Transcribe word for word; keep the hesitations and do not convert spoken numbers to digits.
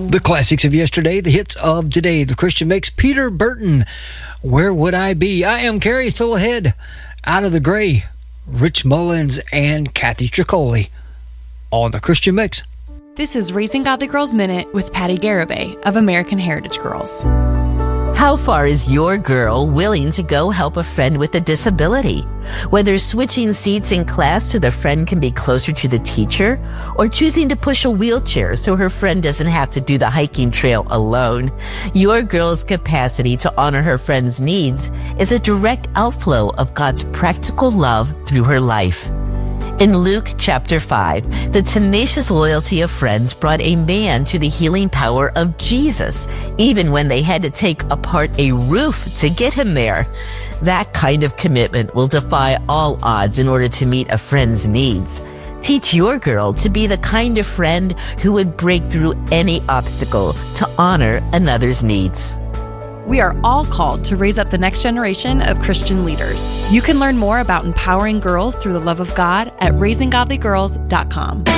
The classics of yesterday, the hits of today. The Christian Mix, Peter Burton, Where Would I Be? I Am Carrie, still ahead. Out of the Gray, Rich Mullins and Kathy Tricoli on the Christian Mix. This is Raising Godly Girls Minute with Patty Garibay of American Heritage Girls. How far is your girl willing to go help a friend with a disability? Whether switching seats in class so the friend can be closer to the teacher, or choosing to push a wheelchair so her friend doesn't have to do the hiking trail alone, your girl's capacity to honor her friend's needs is a direct outflow of God's practical love through her life. In Luke chapter five, the tenacious loyalty of friends brought a man to the healing power of Jesus, even when they had to take apart a roof to get him there. That kind of commitment will defy all odds in order to meet a friend's needs. Teach your girl to be the kind of friend who would break through any obstacle to honor another's needs. We are all called to raise up the next generation of Christian leaders. You can learn more about empowering girls through the love of God at raising godly girls dot com.